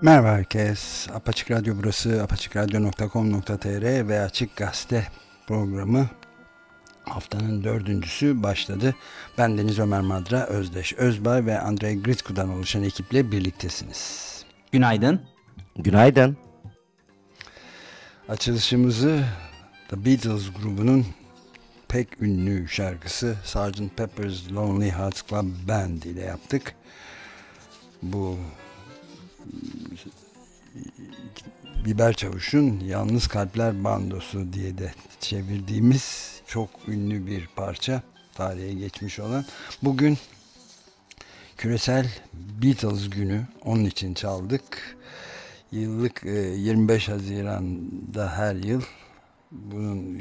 Merhaba herkes. Apaçık Radyo burası. apaçıkradyo.com.tr ve Açık Gazete programı haftanın dördüncüsü başladı. Ben Deniz Ömer Madra, Özdeş Özbay ve Andrei Gritsku'dan oluşan ekiple birliktesiniz. Günaydın. Günaydın. Açılışımızı The Beatles grubunun pek ünlü şarkısı Sgt. Pepper's Lonely Hearts Club Band ile yaptık. Bu Biber Çavuş'un Yalnız Kalpler Bandosu diye de çevirdiğimiz çok ünlü bir parça, tarihe geçmiş olan. Bugün küresel Beatles günü, onun için çaldık. Yıllık 25 Haziran'da her yıl bunun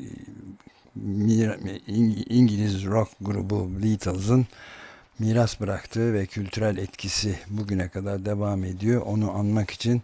İngiliz rock grubu Beatles'ın miras bıraktığı ve kültürel etkisi bugüne kadar devam ediyor. Onu anmak için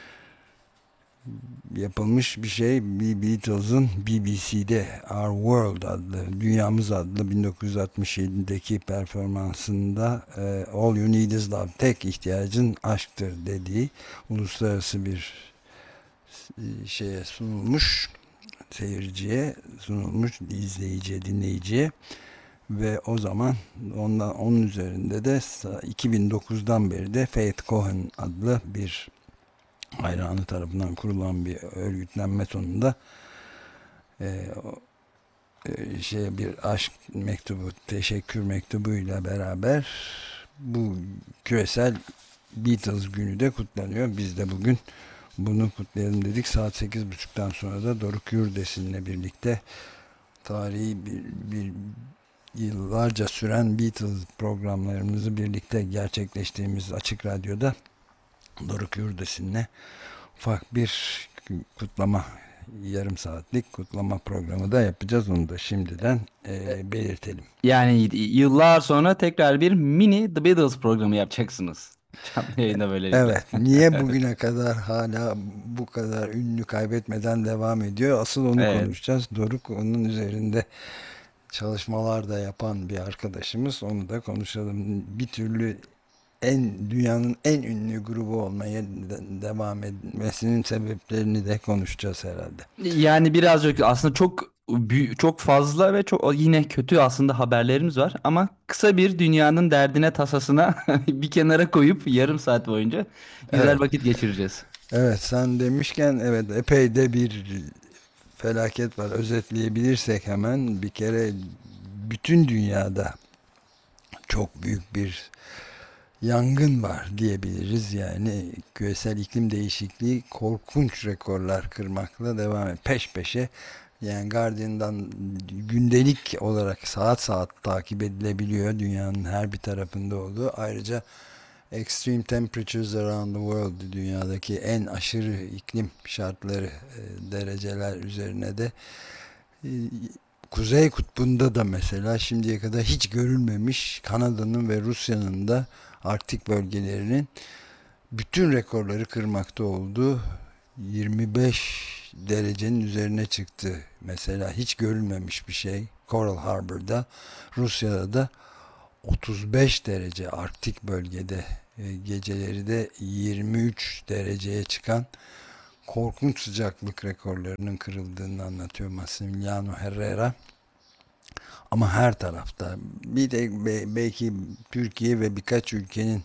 yapılmış bir şey. Beatles'ın BBC'de Our World adlı, Dünyamız adlı 1967'deki performansında All You Need Is Love, tek ihtiyacın aşktır dediği uluslararası bir şeye sunulmuş, seyirciye sunulmuş, izleyiciye, dinleyiciye. Ve o zaman onun üzerinde de 2009'dan beri de Faith Cohen adlı bir hayranı tarafından kurulan bir örgütlenme sonunda bir aşk mektubu, teşekkür mektubuyla beraber bu küresel Beatles günü de kutlanıyor. Biz de bugün bunu kutlayalım dedik. Saat 8.30'dan sonra da Doruk Yurdesin'le birlikte tarihi bir yıllarca süren Beatles programlarımızı birlikte gerçekleştiğimiz Açık Radyo'da Doruk Yurdesin'le ufak bir kutlama, yarım saatlik kutlama programı da yapacağız. Onu da şimdiden belirtelim. Yani yıllar sonra tekrar bir mini The Beatles programı yapacaksınız. Canlı yayında böylelikle. Evet, niye bugüne kadar hala bu kadar ünlü kaybetmeden devam ediyor? Asıl onu Evet. konuşacağız. Doruk onun üzerinde çalışmalar da yapan bir arkadaşımız. Onu da konuşalım. Bir türlü dünyanın en ünlü grubu olmaya devam etmesinin sebeplerini de konuşacağız herhalde. Yani birazcık aslında çok fazla ve çok yine kötü aslında haberlerimiz var ama kısa bir dünyanın derdine tasasına bir kenara koyup yarım saat boyunca güzel Evet. vakit geçireceğiz. Evet, sen demişken evet, epey de bir felaket var. Özetleyebilirsek hemen, bir kere bütün dünyada çok büyük bir yangın var diyebiliriz. Yani küresel iklim değişikliği korkunç rekorlar kırmakla devam ediyor. Peş peşe, yani Guardian'dan gündelik olarak saat saat takip edilebiliyor dünyanın her bir tarafında olduğu. Ayrıca Extreme Temperatures Around the World, dünyadaki en aşırı iklim şartları dereceler üzerine de e, Kuzey Kutbu'nda da mesela şimdiye kadar hiç görülmemiş, Kanada'nın ve Rusya'nın da Arktik bölgelerinin bütün rekorları kırmakta olduğu 25 derecenin üzerine çıktı. Mesela hiç görülmemiş bir şey. Coral Harbor'da, Rusya'da da 35 derece, Arktik bölgede geceleri de 23 dereceye çıkan korkunç sıcaklık rekorlarının kırıldığını anlatıyor Massimiliano Herrera. Ama her tarafta, bir de belki Türkiye ve birkaç ülkenin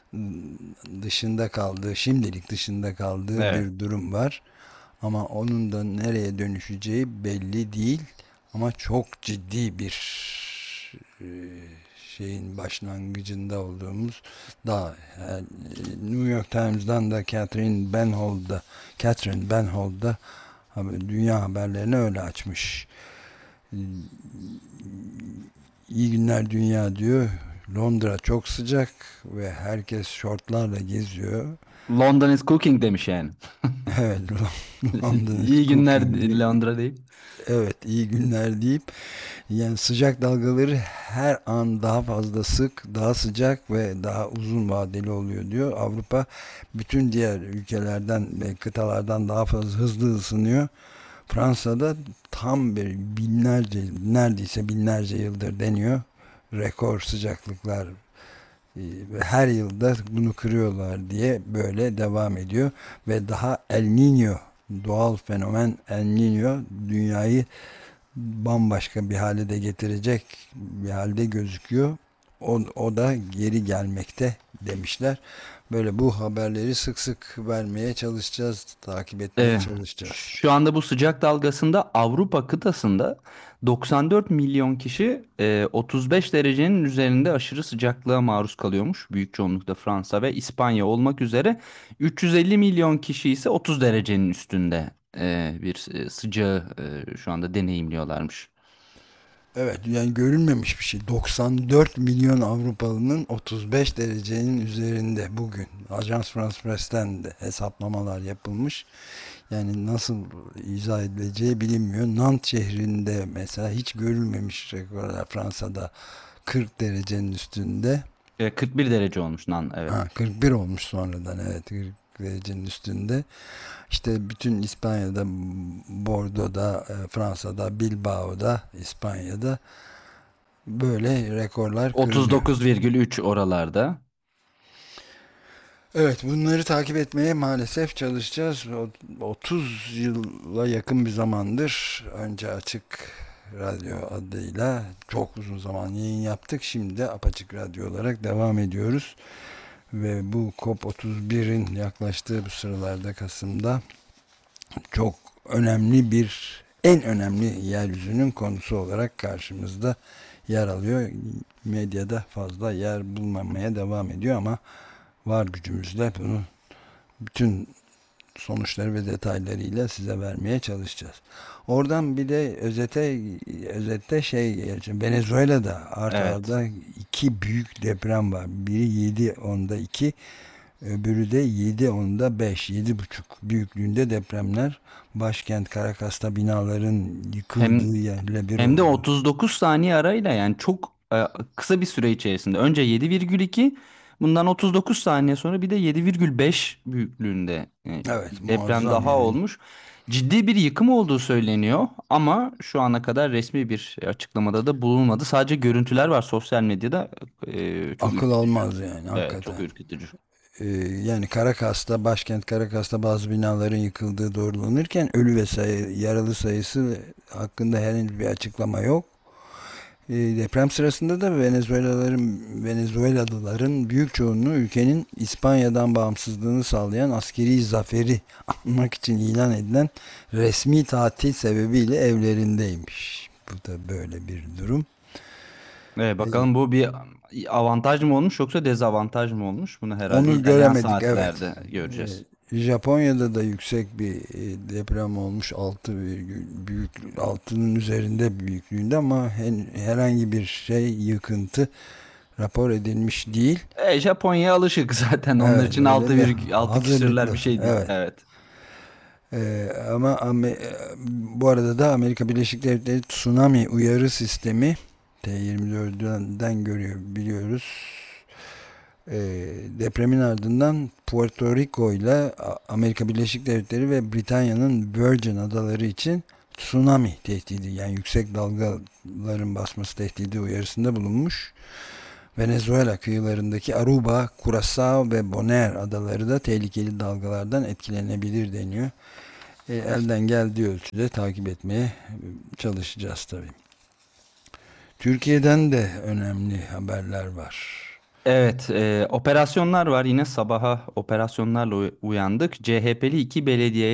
dışında kaldığı, şimdilik dışında kaldığı Evet. bir durum var. Ama onun da nereye dönüşeceği belli değil. Ama çok ciddi bir e, şeyin başlangıcında olduğumuz, daha yani New York Times'dan da Catherine Benhold da dünya haberlerini öyle açmış. İyi günler dünya diyor. Londra çok sıcak ve herkes şortlarla geziyor. London is cooking demiş yani. Evet, London is İyi günler cooking diye. Londra deyip. Evet, iyi günler deyip, yani sıcak dalgaları her an daha fazla sık, daha sıcak ve daha uzun vadeli oluyor diyor. Avrupa bütün diğer ülkelerden ve kıtalardan daha fazla hızlı ısınıyor. Fransa'da tam bir neredeyse binlerce yıldır deniyor, rekor sıcaklıklar ve her yılda bunu kırıyorlar diye böyle devam ediyor ve daha El Niño, doğal fenomen El Niño dünyayı bambaşka bir hale de getirecek bir halde gözüküyor. O da geri gelmekte demişler. Böyle bu haberleri sık sık vermeye çalışacağız, takip etmeye Evet. çalışacağız. Şu anda bu sıcak dalgasında Avrupa kıtasında 94 milyon kişi 35 derecenin üzerinde aşırı sıcaklığa maruz kalıyormuş. Büyük çoğunlukta Fransa ve İspanya olmak üzere 350 milyon kişi ise 30 derecenin üstünde bir sıcağı şu anda deneyimliyorlarmış. Evet, yani görülmemiş bir şey. 94 milyon Avrupalı'nın 35 derecenin üzerinde bugün. Ajans France Press'ten de hesaplamalar yapılmış. Yani nasıl izah edileceği bilinmiyor. Nantes şehrinde mesela hiç görülmemiş rekorlar, Fransa'da 40 derecenin üstünde. 41 derece olmuş lan, evet. Ha, 41 olmuş sonradan, evet, 40 derecenin üstünde. İşte bütün İspanya'da, Bordeaux'da, Fransa'da, Bilbao'da, İspanya'da böyle rekorlar kırılıyor. 39,3 oralarda. Evet, bunları takip etmeye maalesef çalışacağız. 30 yıla yakın bir zamandır önce Açık Radyo adıyla çok uzun zaman yayın yaptık. Şimdi de Apaçık Radyo olarak devam ediyoruz. Ve bu COP31'in yaklaştığı bu sıralarda, Kasım'da, çok önemli en önemli yeryüzünün konusu olarak karşımızda yer alıyor. Medyada fazla yer bulmamaya devam ediyor ama var gücümüzle bunu, bütün sonuçları ve detaylarıyla size vermeye çalışacağız. Oradan bir de özette Venezuela'da art Evet. arda iki büyük deprem var. Biri 7.2, öbürü de 7.5, 7.5 büyüklüğünde depremler. Başkent Caracas'ta binaların Hem yıkıldığı yerle bir Hem de oldu. 39 saniye arayla, yani çok kısa bir süre içerisinde. Önce 7,2, bundan 39 saniye sonra bir de 7,5 büyüklüğünde Evet, bir deprem muazzam daha yani. olmuş. Ciddi bir yıkım olduğu söyleniyor ama şu ana kadar resmi bir açıklamada da bulunmadı. Sadece görüntüler var sosyal medyada. Çok Akıl ürkütücü. almaz yani, Evet, çok hakikaten. ürkütücü. Yani başkent Caracas'ta bazı binaların yıkıldığı doğrulanırken ölü ve yaralı sayısı hakkında herhangi bir açıklama yok. Deprem sırasında da Venezuelalıların büyük çoğunluğu ülkenin İspanya'dan bağımsızlığını sağlayan askeri zaferi anmak için ilan edilen resmi tatil sebebiyle evlerindeymiş. Bu da böyle bir durum. Bakalım bu bir avantaj mı olmuş yoksa dezavantaj mı olmuş? Bunu herhalde Onu ilerleyen göremedik, evet. saatlerde göreceğiz. Japonya'da da yüksek bir deprem olmuş. 6'nın üzerinde büyüklüğünde ama herhangi bir yıkıntı rapor edilmiş değil. Japonya'ya alışık zaten, onlar Evet, için öyle bir 6 küsürler hazırlıklı. bir şey değil. Evet. Evet. Ama bu arada da Amerika Birleşik Devletleri tsunami uyarı sistemi T24'den görüyor, biliyoruz. Depremin ardından Puerto Rico ile Amerika Birleşik Devletleri ve Britanya'nın Virgin Adaları için tsunami tehdidi, yani yüksek dalgaların basması tehdidi uyarısında bulunmuş. Venezuela kıyılarındaki Aruba, Curaçao ve Bonaire adaları da tehlikeli dalgalardan etkilenebilir deniyor. Elden geldiği ölçüde takip etmeye çalışacağız tabii. Türkiye'den de önemli haberler var. Evet, operasyonlar var. Yine sabaha operasyonlarla uyandık. CHP'li iki belediyeye